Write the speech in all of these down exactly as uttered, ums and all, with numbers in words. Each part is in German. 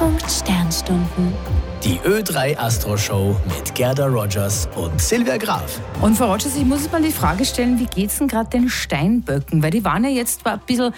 Treffpunkt Sternstunden. Die Ö drei Astro Show mit Gerda Rogers und Silvia Graf. Und Frau Rogers, ich muss jetzt mal die Frage stellen, wie geht's denn gerade den Steinböcken? Weil die waren ja jetzt ein bisschen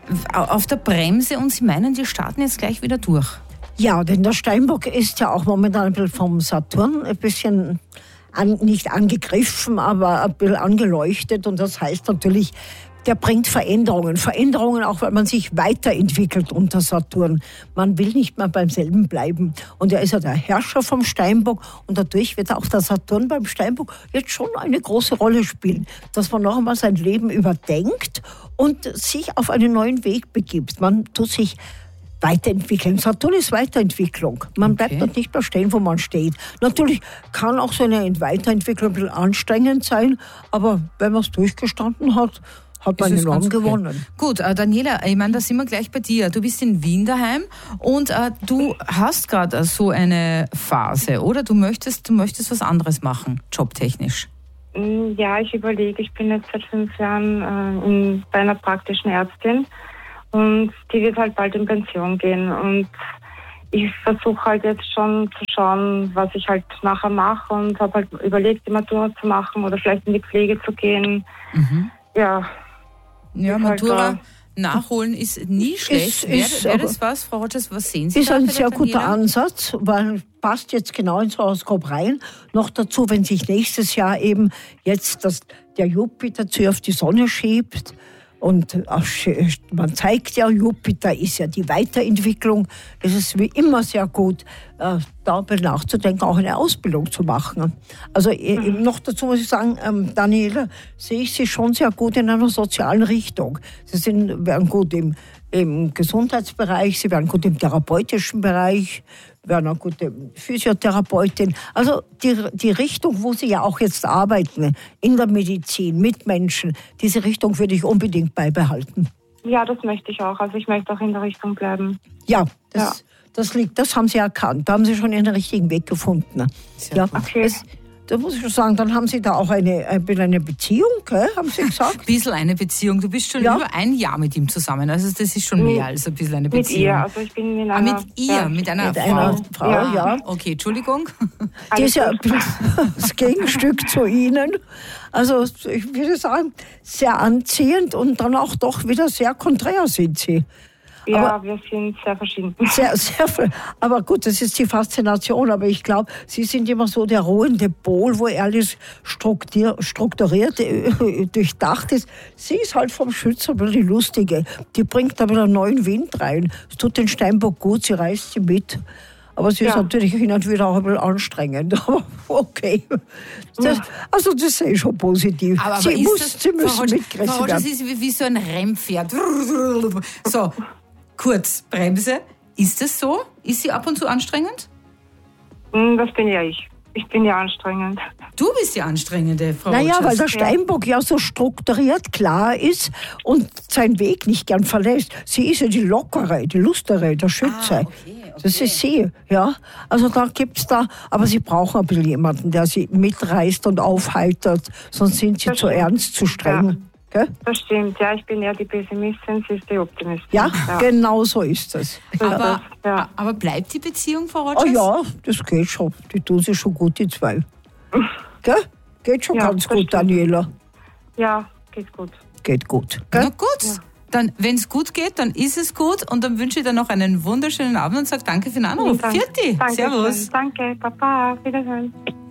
auf der Bremse und Sie meinen, die starten jetzt gleich wieder durch. Ja, denn der Steinbock ist ja auch momentan ein bisschen vom Saturn ein bisschen an, nicht angegriffen, aber ein bisschen angeleuchtet. Und das heißt natürlich, der bringt Veränderungen. Veränderungen auch, weil man sich weiterentwickelt unter Saturn. Man will nicht mehr beim selben bleiben. Und er ist ja der Herrscher vom Steinbock. Und dadurch wird auch der Saturn beim Steinbock jetzt schon eine große Rolle spielen. Dass man noch einmal sein Leben überdenkt und sich auf einen neuen Weg begibt. Man tut sich weiterentwickeln. Saturn ist Weiterentwicklung. Man bleibt Okay. dort nicht mehr stehen, wo man steht. Natürlich kann auch so eine Weiterentwicklung ein bisschen anstrengend sein, aber wenn man es durchgestanden hat, hat man Ist es enorm ganz okay. gewonnen. Gut, äh, Daniela, ich meine, da sind wir gleich bei dir. Du bist in Wien daheim und äh, du hast gerade äh, so eine Phase, oder? Du möchtest, du möchtest was anderes machen, jobtechnisch. Ja, ich überlege, ich bin jetzt seit fünf Jahren äh, in, bei einer praktischen Ärztin und die wird halt bald in Pension gehen und ich versuche halt jetzt schon zu schauen, was ich halt nachher mache und habe halt überlegt, die Matura zu machen oder vielleicht in die Pflege zu gehen. Mhm. Ja. Ja, Ist halt Matura da- nachholen ist nie schlecht. Wäre ist wär aber- das was, Frau Rogers, was sehen Sie Ist da ein bei der sehr guter Daniela? Ansatz, weil passt jetzt genau ins Horoskop rein. Noch dazu, wenn sich nächstes Jahr eben jetzt das, der Jupiter zu ihr auf die Sonne schiebt. Und auch, sch- man zeigt ja, Jupiter ist ja die Weiterentwicklung. Es ist wie immer sehr gut, äh, darüber nachzudenken, auch eine Ausbildung zu machen. Also äh, eben noch dazu muss ich sagen, ähm, Daniela, sehe ich Sie schon sehr gut in einer sozialen Richtung. Sie sind, werden gut im, im Gesundheitsbereich, Sie werden gut im therapeutischen Bereich, werden eine gute Physiotherapeutin. Also die, die Richtung, wo Sie ja auch jetzt arbeiten, in der Medizin, mit Menschen, diese Richtung würde ich unbedingt beibehalten. Ja, das möchte ich auch. Also ich möchte auch in der Richtung bleiben. Ja, das, Ja. das liegt, das haben Sie erkannt. Da haben Sie schon den richtigen Weg gefunden. Sehr Ja, gut. Okay. es, da muss ich schon sagen, dann haben Sie da auch eine, ein bisschen eine Beziehung, gell, haben Sie gesagt? Ein bisschen eine Beziehung. Du bist schon Ja. über ein Jahr mit ihm zusammen. Also das ist schon mehr als ein bisschen eine Mit Beziehung. ihr. Also ich bin in Ah, einer... mit ihr, ja, mit einer Mit Frau. einer Frau, Ja. ja. Okay, Entschuldigung. Die alles ist ja gut. das Gegenstück zu Ihnen. Also ich würde sagen, sehr anziehend und dann auch doch wieder sehr konträr sind Sie. Ja, aber- wir sind sehr verschieden. Sehr, sehr viel. Aber gut, das ist die Faszination. Aber ich glaube, Sie sind immer so der ruhende Pol, wo alles strukturiert, strukturiert äh, durchdacht ist. Sie ist halt vom Schützer ein bisschen die Lustige. Die bringt da wieder einen neuen Wind rein. Es tut den Steinbock gut, sie reißt sie mit. Aber sie ist Ja. natürlich hin und wieder auch ein bisschen anstrengend. Aber okay. Das, also das sehe ich schon positiv. Aber, aber sie, ist muss, das, sie müssen Frau Rogers, mitgerissen Frau Rogers werden. ist wie, wie so ein Rennpferd. So, kurz, Bremse. Ist das so? Ist sie ab und zu anstrengend? Hm, Das bin ja ich. Ich bin ja anstrengend. Du bist die Anstrengende, Frau Naja, weil Rogers. der Steinbock ja so strukturiert klar ist und seinen Weg nicht gern verlässt. Sie ist ja die Lockere, die Lustere, der Schütze. Ah, okay, okay. Das ist sie, ja. Also da gibt's da, aber sie brauchen ein bisschen jemanden, der sie mitreißt und aufheitert, sonst sind sie Das zu stimmt. ernst, zu streng. Gell? Das stimmt. Ja, ich bin ja die Pessimistin, sie ist die Optimistin. Ja, genau so ist es. So ist aber, das, ja. aber bleibt die Beziehung, Frau Oh Rogers? ja, das geht schon. Die tun sich schon gut, die zwei. Gell? Geht schon Ja, ganz das gut, stimmt. Daniela. Ja, geht gut. Geht gut. Na Gell? gut, dann, wenn es gut geht, dann ist es gut. Und dann wünsche ich dir noch einen wunderschönen Abend und sage danke für den Anruf. Danke. Vierte, Dankeschön. servus. Danke, Papa, Wiederhören.